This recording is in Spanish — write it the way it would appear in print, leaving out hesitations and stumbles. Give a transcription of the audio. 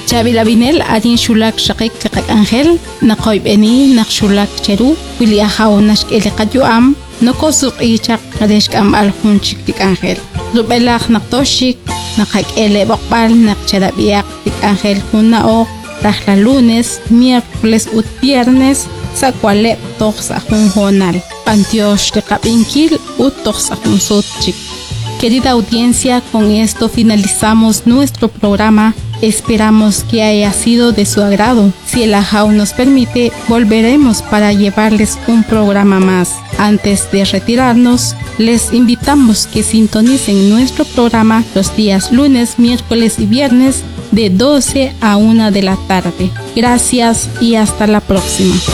Chavila Binel adin shulak shaqik liqak Ángel naqoyb eni naqshulak cheru wili ahaw nashk eliqat yuam nokosuq ichaq qadeshk am alhunchik tik Ángel rubelaq naqtoshik naqak ele boqbal naqcharabiaq tik Ángel hunao rajla lunes, miércoles ut viernes sa kwalep toqsa junjonal pantiosh liqabinkil ut toqsa junsutchik. Querida audiencia, con esto finalizamos nuestro programa. Esperamos que haya sido de su agrado. Si el Ajao nos permite, volveremos para llevarles un programa más. Antes de retirarnos, les invitamos que sintonicen nuestro programa los días lunes, miércoles y viernes de 12 a 1 de la tarde. Gracias y hasta la próxima.